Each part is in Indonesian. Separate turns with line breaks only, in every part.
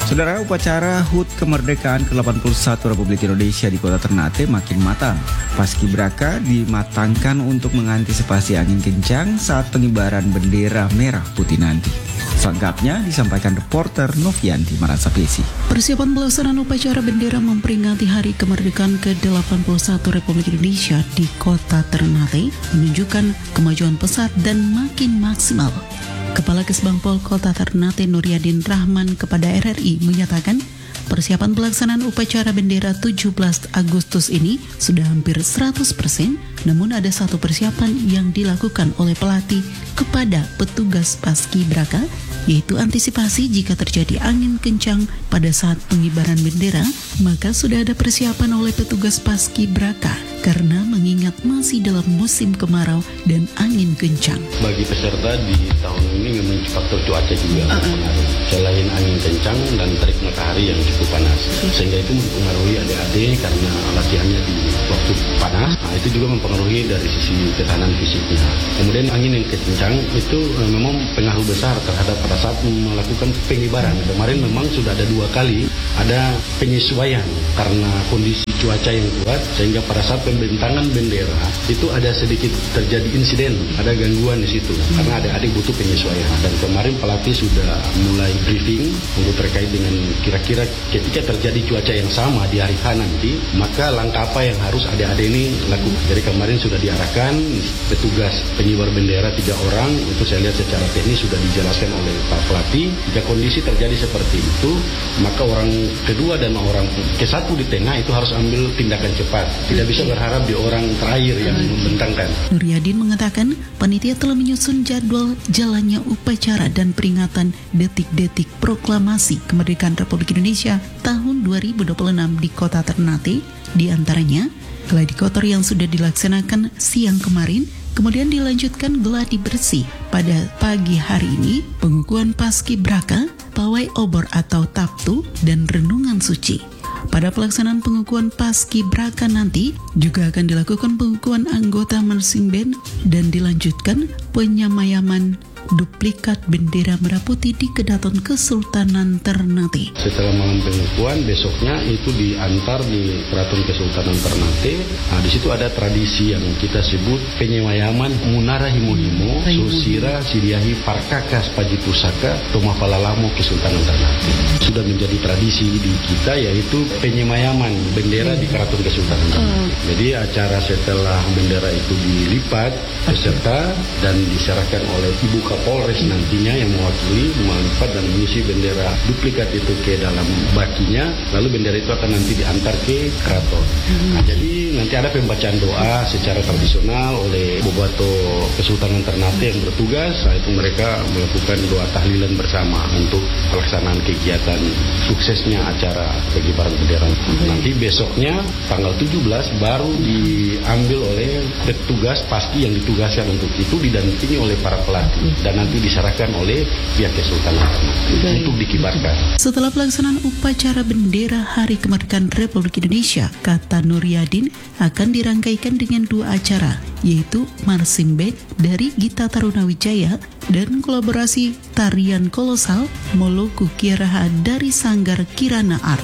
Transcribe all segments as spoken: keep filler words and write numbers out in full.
Saudara, upacara H U T Kemerdekaan ke delapan puluh satu Republik Indonesia di Kota Ternate makin matang. Paskibraka dimatangkan untuk mengantisipasi angin kencang saat pengibaran bendera merah putih nanti. Selengkapnya disampaikan reporter Novianti Marasapesi.
Persiapan pelaksanaan upacara bendera memperingati Hari Kemerdekaan ke delapan puluh satu Republik Indonesia di Kota Ternate menunjukkan kemajuan pesat dan makin maksimal. Kepala Kesbangpol Kota Ternate Nuryadin Rahman kepada R R I menyatakan persiapan pelaksanaan upacara bendera tujuh belas Agustus ini sudah hampir seratus persen, namun ada satu persiapan yang dilakukan oleh pelatih kepada petugas paskibraka, yaitu antisipasi jika terjadi angin kencang pada saat pengibaran bendera, maka sudah ada persiapan oleh petugas paskibraka karena mengingat masih dalam musim kemarau dan angin kencang.
Bagi peserta di tahun ini memang faktor cuaca juga mempengaruhi. Selain angin kencang dan terik matahari yang cukup panas, sehingga itu mempengaruhi adik-adik karena latihannya di waktu panas. Nah, itu juga mempengaruhi dari sisi ketahanan fisiknya. Kemudian angin yang kencang itu eh, memang pengaruh besar terhadap pada saat melakukan pengibaran. Kemarin memang sudah ada dua kali ada penyesuaian karena kondisi cuaca yang kuat, sehingga pada saat pembentangan bendera itu ada sedikit terjadi insiden, ada gangguan di situ karena adik-adik butuh penyesuaian. Dan kemarin pelatih sudah mulai briefing untuk terkait dengan kira-kira ketika terjadi cuaca yang sama di hari H nanti, maka langkah apa yang harus adik-adik ini lakukan. Jadi kemarin sudah diarahkan petugas pengibar bendera tiga orang, itu saya lihat secara teknis sudah dijelaskan oleh Pak Pelatih. Jika kondisi terjadi seperti itu, maka orang kedua dan orang ke satu di tengah itu harus ambil tindakan cepat. Tidak bisa berharap di orang terakhir yang membentangkan.
Nuryadin mengatakan panitia telah menyusun jadwal jalannya upacara dan peringatan detik-detik proklamasi kemerdekaan Republik Indonesia tahun dua ribu dua puluh enam di Kota Ternate, di antaranya gladi kotor yang sudah dilaksanakan siang kemarin, kemudian dilanjutkan gladi bersih pada pagi hari ini, pengukuhan paskibraka, pawai obor atau taptu, dan renungan suci. Pada pelaksanaan pengukuhan paskibraka nanti juga akan dilakukan pengukuhan anggota marching band dan dilanjutkan penyamayaman duplikat bendera merah putih di Kedaton Kesultanan Ternate.
Setelah malam pengukuhan, besoknya itu diantar di Keraton Kesultanan Ternate. Nah, di situ ada tradisi yang kita sebut penyemayaman Munara Himo-Himo, Susira Sidiahi Parkakas Pajipusaka Tomafalalamo Kesultanan Ternate. Sudah menjadi tradisi di kita, yaitu penyemayaman bendera di Keraton Kesultanan Ternate. Jadi acara setelah bendera itu dilipat peserta dan diserahkan oleh Ibu Kapolres nantinya yang mewakili melipat dan mengisi bendera duplikat itu ke dalam bakinya, lalu bendera itu akan nanti diantar ke keraton. Nah, jadi nanti ada pembacaan doa secara tradisional oleh Bobato Kesultanan Ternate yang bertugas. Nah, itu mereka melakukan doa tahlilan bersama untuk pelaksanaan kegiatan suksesnya acara pengibaran bendera. Nanti besoknya tanggal tujuh belas baru diambil oleh petugas paski yang ditugaskan untuk itu, didampingi oleh para pelatih dan nanti diserahkan oleh pihak Kesultanan Ternate untuk dikibarkan.
Setelah pelaksanaan upacara bendera Hari Kemerdekaan Republik Indonesia, kata Nuryadin, akan dirangkaikan dengan dua acara, yaitu marching band dari Gita Taruna Wijaya dan kolaborasi tarian kolosal Moloku Kiaraha dari Sanggar Kirana Art.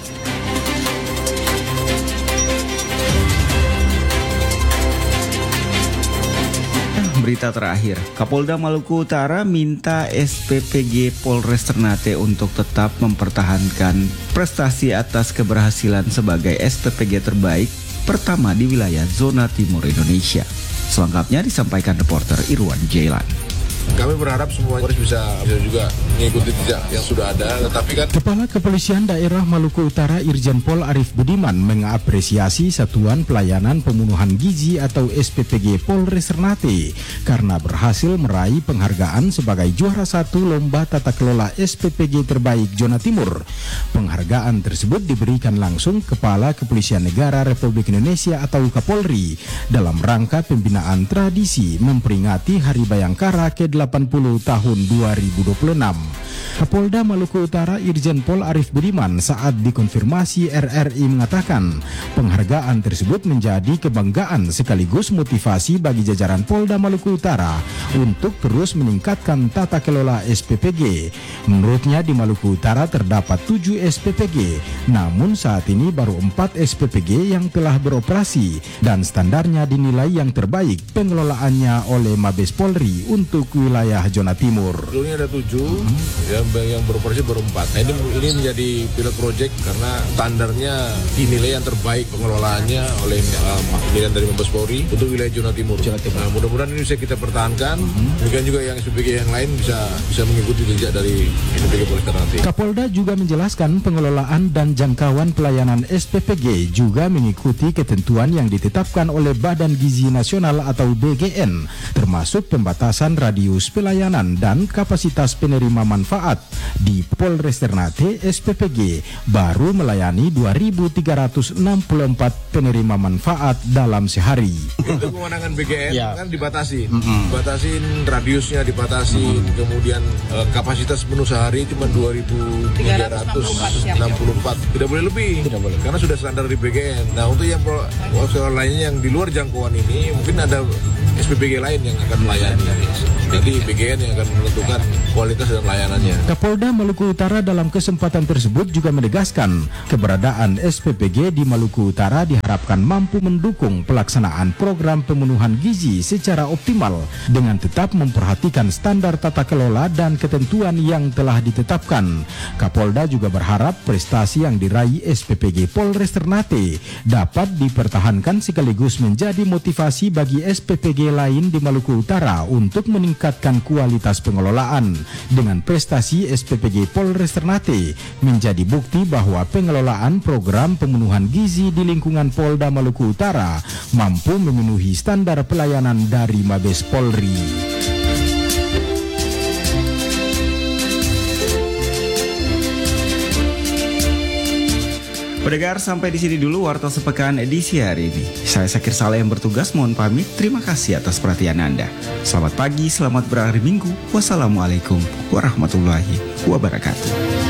Berita terakhir, Kapolda Maluku Utara minta S P P G Polres Ternate untuk tetap mempertahankan prestasi atas keberhasilan sebagai S P P G terbaik pertama di wilayah zona timur Indonesia. Selengkapnya disampaikan reporter Irwan Jailan.
Kami berharap semua Polres bisa, bisa juga mengikuti jejak yang sudah ada, tetapi kan
Kepala Kepolisian Daerah Maluku Utara Irjen Pol Arif Budiman mengapresiasi Satuan Pelayanan Pembunuhan Gizi atau S P P G Polres Ternate karena berhasil meraih penghargaan sebagai juara satu Lomba Tata Kelola S P P G Terbaik Zona Timur. Penghargaan tersebut diberikan langsung Kepala Kepolisian Negara Republik Indonesia atau Kapolri dalam rangka pembinaan tradisi memperingati Hari Bayangkara ke delapan puluh tahun dua ribu dua puluh enam. Kapolda Maluku Utara Irjen Pol Arif Budiman saat dikonfirmasi R R I mengatakan penghargaan tersebut menjadi kebanggaan sekaligus motivasi bagi jajaran Polda Maluku Utara untuk terus meningkatkan tata kelola S P P G. Menurutnya di Maluku Utara terdapat tujuh S P P G, namun saat ini baru empat S P P G yang telah beroperasi dan standarnya dinilai yang terbaik pengelolaannya oleh Mabes Polri untuk wilayah zona timur.
Dulunya ada tujuh, hmm. yang, yang beroperasi baru empat. Nah, ini, ini menjadi pilot project karena standarnya dinilai yang terbaik pengelolaannya oleh uh, pilihan dari Mabes Polri untuk wilayah zona timur. Nah, mudah-mudahan ini bisa kita pertahankan. Hmm. Demikian juga yang S P P G yang lain bisa bisa mengikuti jejak dari S P P G Polres Ternate.
Kapolda juga menjelaskan pengelolaan dan jangkauan pelayanan S P P G juga mengikuti ketentuan yang ditetapkan oleh Badan Gizi Nasional atau B G N, termasuk pembatasan radius pelayanan dan kapasitas penerima manfaat. Di Polres Ternate, S P P G baru melayani dua ribu tiga ratus enam puluh empat penerima manfaat dalam sehari.
Itu kewenangan B G N ya. Kan dibatasi, mm-hmm. dibatasin radiusnya, dibatasin, mm-hmm. kemudian uh, kapasitas penuh sehari cuma dua ribu tiga ratus enam puluh empat, tidak boleh lebih, tidak boleh. Karena sudah standar di B G N. Nah untuk yang lainnya yang di luar jangkauan ini mungkin ada S P P G lain yang akan melayani. Jadi B G N yang akan menentukan kualitas dan layanannya.
Kapolda Maluku Utara dalam kesempatan tersebut juga menegaskan keberadaan S P P G di Maluku Utara diharapkan mampu mendukung pelaksanaan program pemenuhan gizi secara optimal dengan tetap memperhatikan standar tata kelola dan ketentuan yang telah ditetapkan. Kapolda juga berharap prestasi yang diraih S P P G Polres Ternate dapat dipertahankan sekaligus menjadi motivasi bagi S P P G lain di Maluku Utara untuk meningkatkan kualitas pengelolaan. Dengan prestasi S P P G Polres Ternate menjadi bukti bahwa pengelolaan program pemenuhan gizi di lingkungan Polda Maluku Utara mampu memenuhi standar pelayanan dari Mabes Polri.
Pendengar, sampai di sini dulu Warta Sepekan edisi hari ini. Saya Sakir Saleh yang bertugas mohon pamit. Terima kasih atas perhatian Anda. Selamat pagi, selamat berakhir minggu. Wassalamualaikum warahmatullahi wabarakatuh.